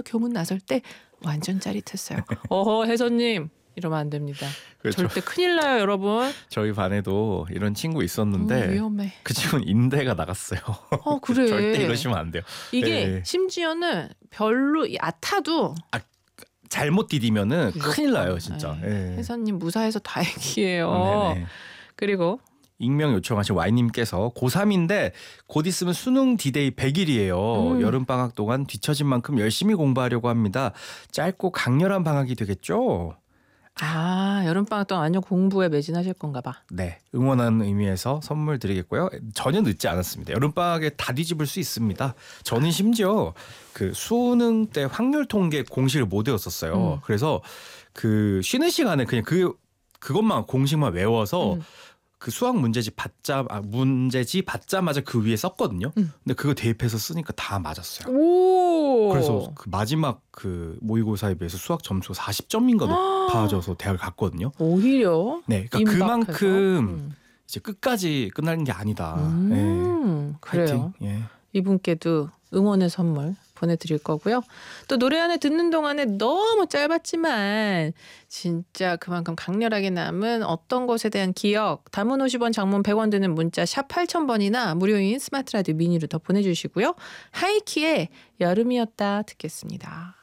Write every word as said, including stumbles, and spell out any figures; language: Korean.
교문 나설 때 완전 짜릿했어요. 어허 혜선님 이러면 안 됩니다. 그렇죠. 절대 큰일 나요 여러분. 저희 반에도 이런 친구 있었는데 어, 위험해. 그 친구는 인대가 나갔어요. 어 그래. 절대 이러시면 안 돼요. 이게 네. 심지어는 별로 얕아도 아, 잘못 디디면은 무조건. 큰일 나요 진짜. 네. 네. 혜선님 무사해서 다행이에요. 네네. 그리고 익명 요청하신 와이님께서 고삼인데 곧 있으면 수능 디데이 백 일이에요. 음. 여름방학 동안 뒤처진 만큼 열심히 공부하려고 합니다. 짧고 강렬한 방학이 되겠죠? 아 여름방학 동안 완전 공부에 매진하실 건가 봐. 네, 응원하는 의미에서 선물 드리겠고요. 전혀 늦지 않았습니다. 여름방학에 다 뒤집을 수 있습니다. 저는 심지어 그 수능 때 확률 통계 공식을 못 외웠었어요. 음. 그래서 그 쉬는 시간에 그냥 그 그것만 공식만 외워서 음. 그 수학 문제집 받자 아, 문제지 받자마자 그 위에 썼거든요. 음. 근데 그거 대입해서 쓰니까 다 맞았어요. 오. 그래서 그 마지막 그 모의고사에 비해서 수학 점수가 사십 점인가 높아져서 대학을 갔거든요. 오히려. 네, 그러니까 임박해서. 그만큼 음. 이제 끝까지 끝나는 게 아니다. 음, 예. 그래요. 파이팅. 예. 이분께도 응원의 선물 보내드릴 거고요. 또 노래 하나 듣는 동안에 너무 짧았지만 진짜 그만큼 강렬하게 남은 어떤 것에 대한 기억, 단문 오십 원, 장문 백 원 드는 문자 샵 팔천 번이나 무료인 스마트 라디오 미니로 더 보내주시고요. 하이키의 여름이었다 듣겠습니다.